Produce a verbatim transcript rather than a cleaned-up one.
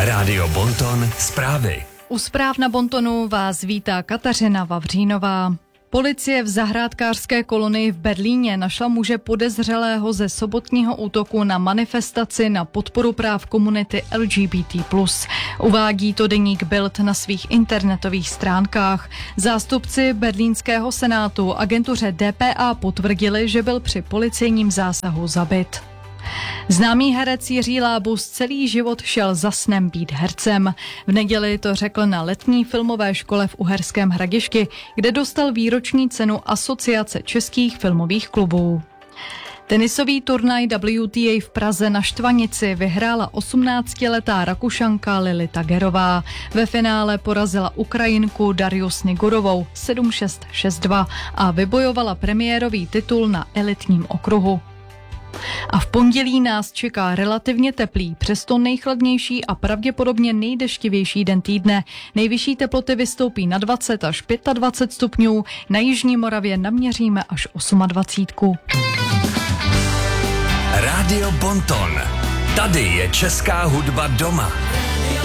Rádio Bonton zprávy. U zpráv na Bontonu vás vítá Kateřina Vavřínová. Policie v zahrádkářské kolonii v Berlíně našla muže podezřelého ze sobotního útoku na manifestaci na podporu práv komunity L G B T plus. Uvádí to deník Bild na svých internetových stránkách. Zástupci berlínského senátu agentuře D P A potvrdili, že byl při policejním zásahu zabit. Známý herec Jiří Lábus celý život šel za snem být hercem. V neděli to řekl na letní filmové škole v Uherském Hradišti, kde dostal výroční cenu Asociace českých filmových klubů. Tenisový turnaj W T A v Praze na Štvanici vyhrála osmnáctiletá Rakušanka Lilita Gerová. Ve finále porazila Ukrajinku Darju Snigurovou sedm šest šest dva a vybojovala premiérový titul na elitním okruhu. A v pondělí nás čeká relativně teplý, přesto nejchladnější a pravděpodobně nejdeštivější den týdne. Nejvyšší teploty vystoupí na dvacet až dvacet pět stupňů, na jižní Moravě naměříme až dvacet osm. Rádio Bonton. Tady je česká hudba doma.